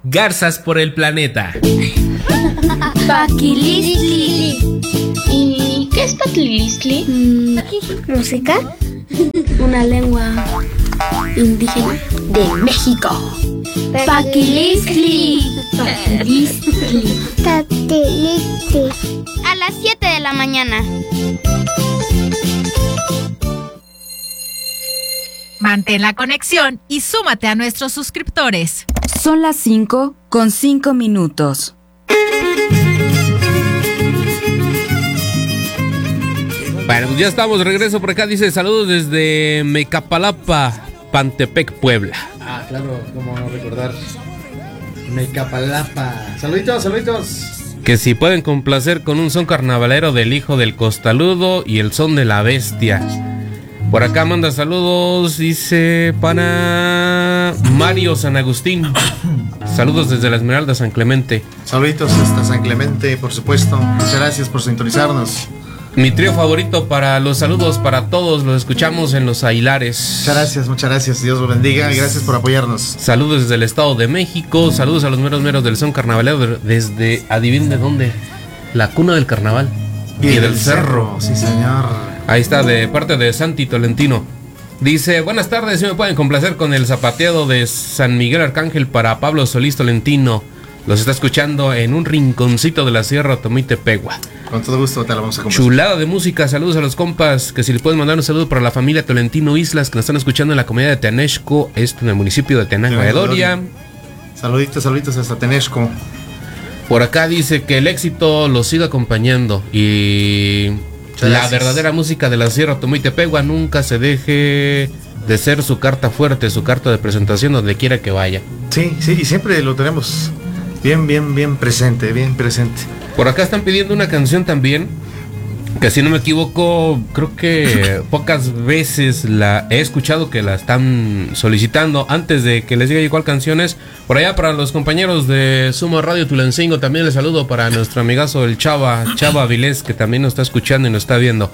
Garzas por el planeta. Paquilistli. ¿Y qué es Paquilistli? Música. Una lengua indígena de México. Paquilistli. Paquilistli. Paquilistli. A las 7 de la mañana. Mantén la conexión y súmate a nuestros suscriptores. Son las 5:05. Bueno, pues ya estamos de regreso por acá. Dice saludos desde Mecapalapa, Pantepec, Puebla. Ah, claro, cómo no recordar. Mecapalapa. Saluditos, saluditos. Que si pueden complacer con un son carnavalero del hijo del costaludo y el son de la bestia. Por acá manda saludos, dice para Mario San Agustín. Saludos desde la Esmeralda San Clemente. Saluditos hasta San Clemente, por supuesto. Muchas gracias por sintonizarnos. Mi trío favorito para los saludos para todos, los escuchamos en Los Ahilares. Muchas gracias, Dios los bendiga y gracias por apoyarnos. Saludos desde el Estado de México, saludos a los meros del son carnavalero desde, adivinen de dónde, la cuna del carnaval y del cerro. Sí, señor. Ahí está, de parte de Santi Tolentino. Dice, buenas tardes, si me pueden complacer con el zapateado de San Miguel Arcángel para Pablo Solís Tolentino. Los está escuchando en un rinconcito de la Sierra Tomitepegua. Con todo gusto te la vamos a complacer. Chulada de música, saludos a los compas. Que si les pueden mandar un saludo para la familia Tolentino Islas, que nos están escuchando en la comunidad de Teanexco, esto en el municipio de Tenango de Doria. Saluditos hasta Teanexco. Por acá dice que el éxito los siga acompañando y la verdadera música de la Sierra Tomitepegua nunca se deje de ser su carta fuerte, su carta de presentación donde quiera que vaya. Sí, y siempre lo tenemos bien presente. Por acá están pidiendo una canción también, que si no me equivoco, creo que pocas veces la he escuchado que la están solicitando. Antes de que les diga yo cuál canción es, por allá para los compañeros de Suma Radio Tulancingo, también les saludo para nuestro amigazo el Chava Avilés, que también nos está escuchando y nos está viendo.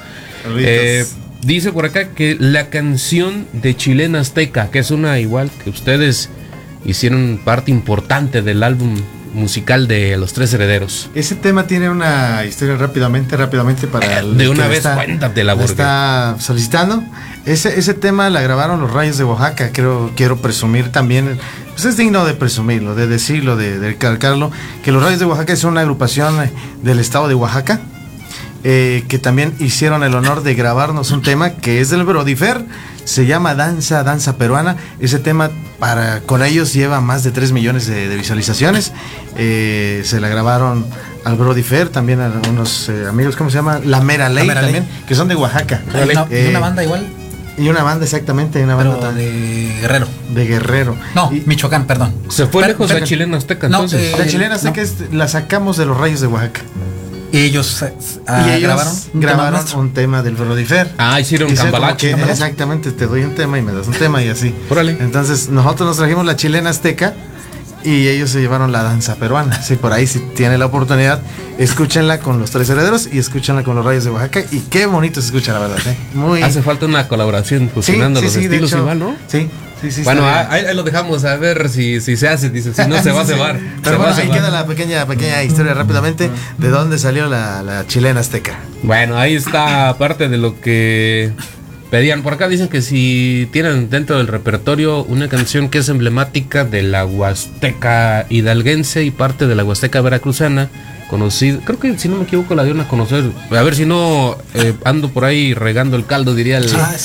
Dice por acá que la canción de Chilena Azteca, que es una igual que ustedes hicieron parte importante del álbum musical de Los Tres Herederos. Ese tema tiene una historia rápidamente para el de una vez cuéntatela, porque está solicitando. Ese tema la grabaron los Rayos de Oaxaca. Quiero presumir también, pues es digno de presumirlo, de decirlo, de recalcarlo, que los Rayos de Oaxaca es una agrupación del estado de Oaxaca, que también hicieron el honor de grabarnos un tema que es del Brodifer. Se llama Danza Peruana. Ese tema con ellos lleva más de 3 millones de visualizaciones. Se la grabaron al Brodifer, también a unos amigos, ¿cómo se llama? La Mera Ley también, que son de Oaxaca. ¿Y una banda igual? Y una banda, exactamente, una banda de Guerrero. De Guerrero. No, Michoacán, perdón. Se fue lejos la Chilena Azteca, entonces. La Chilena Azteca la sacamos de los Rayos de Oaxaca. Y ellos grabaron un tema del Brodifer. Hicieron cambalache. Exactamente, te doy un tema y me das un tema y así. Órale. Entonces nosotros nos trajimos la Chilena Azteca y ellos se llevaron la Danza Peruana. Sí, por ahí si tiene la oportunidad, escúchenla con Los Tres Herederos y escúchenla con los Rayos de Oaxaca. Y qué bonito se escucha, la verdad. Hace falta una colaboración fusionando los estilos igual, ¿no? Sí. Bueno, ahí lo dejamos a ver si se hace, dice, si no se va a cebar. Pero bueno, ahí queda la pequeña historia rápidamente de dónde salió la Chilena Azteca. Bueno, ahí está parte de lo que pedían. Por acá dicen que si tienen dentro del repertorio una canción que es emblemática de la Huasteca hidalguense y parte de la Huasteca veracruzana, conocida, creo que si no me equivoco la dieron a conocer, a ver si no ando por ahí regando el caldo, diría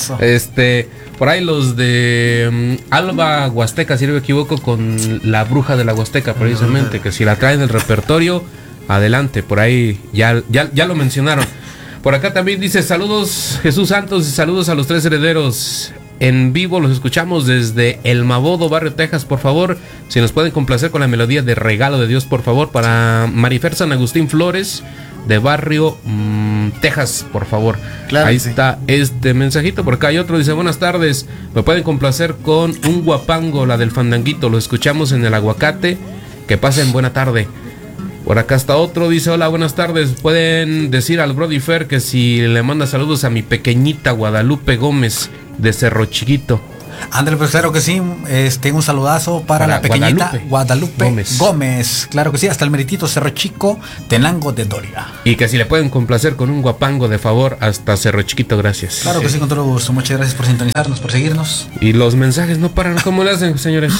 por ahí los de Alba Huasteca, si no me equivoco, con la bruja de la Huasteca precisamente, que si la traen del repertorio, adelante, por ahí ya lo mencionaron. Por acá también dice saludos Jesús Santos y saludos a Los Tres Herederos. En vivo los escuchamos desde El Mabodo, Barrio Texas. Por favor, si nos pueden complacer con la melodía de Regalo de Dios, por favor, para Marifer San Agustín Flores de Barrio Texas, por favor. Claro, ahí está este mensajito. Por acá hay otro, dice buenas tardes, me pueden complacer con un guapango, la del fandanguito, lo escuchamos en El Aguacate, que pasen buena tarde. Por acá está otro, dice hola, buenas tardes, pueden decir al Brody Fer que si le manda saludos a mi pequeñita Guadalupe Gómez de Cerro Chiquito. Ándale, pues claro que sí. Un saludazo para la pequeñita Guadalupe Gómez. Claro que sí, hasta el meritito Cerro Chico, Tenango de Doria. Y que si le pueden complacer con un guapango de favor hasta Cerro Chiquito, gracias. Claro que sí, con todo gusto. Muchas gracias por sintonizarnos, por seguirnos. Y los mensajes no paran. ¿Cómo le hacen, señores?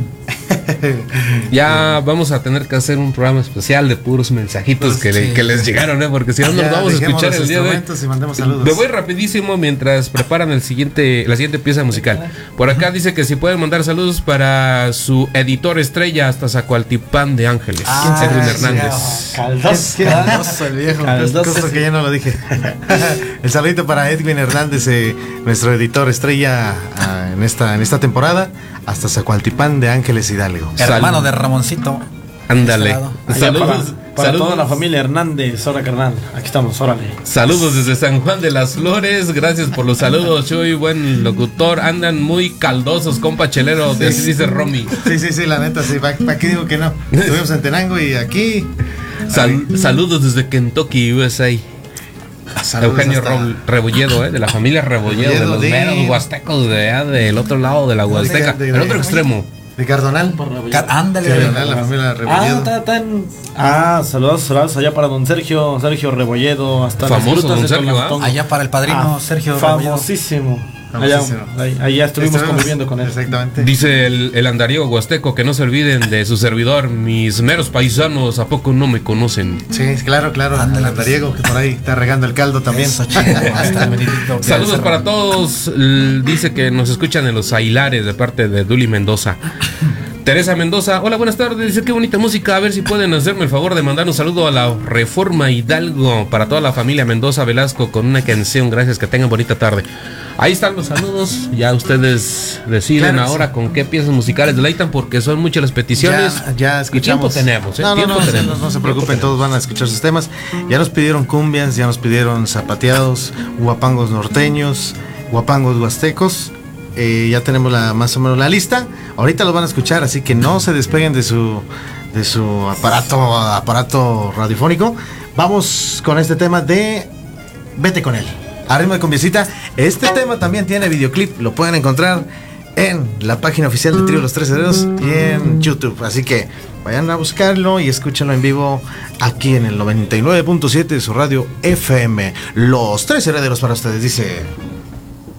Ya vamos a tener que hacer un programa especial de puros mensajitos que les llegaron, porque si no nos vamos a escuchar el día de hoy. Me voy rapidísimo mientras preparan la siguiente pieza musical. Por acá dice que si pueden mandar saludos para su editor estrella hasta Zacualtipán de Ángeles, Edwin Hernández. Caldoso el viejo. Cosa que ya no lo dije. El saludito para Edwin Hernández, nuestro editor estrella en esta temporada, hasta Zacualtipán de Ángeles, Hidalgo. Hermano de Ramoncito. Ándale. Saludos para toda la familia Hernández, ahora carnal. Aquí estamos, órale. Saludos desde San Juan de las Flores. Gracias por los saludos, Chuy, buen locutor. Andan muy caldosos, compa chelero. Así dice Romy. Sí, la neta, sí. ¿Para qué digo que no? Estuvimos en Tenango y aquí. Saludos desde Kentucky, USA. Eugenio Rebolledo, de la familia Rebolledo, de los meros huastecos del otro lado de la Huasteca, el otro extremo. De Cardonal. Ándale. Cardonal, la familia Rebolledo. Saludos allá para don Sergio Rebolledo, hasta famoso don Sergio, allá para el padrino Sergio famosísimo. Allá estuvimos conviviendo con él. Exactamente. Dice el andariego huasteco que no se olviden de su servidor, mis meros paisanos, ¿a poco no me conocen? Sí, claro, el andariego que por ahí está regando el caldo también. Saludos para todos. Dice que nos escuchan en los Ailares de parte de Duli Mendoza. Teresa Mendoza, hola, buenas tardes. Dice, qué bonita música. A ver si pueden hacerme el favor de mandar un saludo a la Reforma Hidalgo para toda la familia Mendoza Velasco con una canción. Gracias, que tengan bonita tarde. Ahí están los saludos. Ya ustedes deciden ahora con qué piezas musicales deleitan, porque son muchas las peticiones. Ya escuchamos. Y tiempo tenemos. No se preocupen, todos van a escuchar sus temas. Ya nos pidieron cumbias, ya nos pidieron zapateados, guapangos norteños, guapangos huastecos. Ya tenemos más o menos la lista. Ahorita los van a escuchar, así que no se despeguen de su aparato radiofónico. Vamos con este tema de Vete con él, a ritmo de cumbiecita. Este tema también tiene videoclip, lo pueden encontrar en la página oficial de Trío Los Tres Herederos y en YouTube. Así que vayan a buscarlo y escúchenlo en vivo aquí en el 99.7 de su radio FM. Los Tres Herederos para ustedes, dice...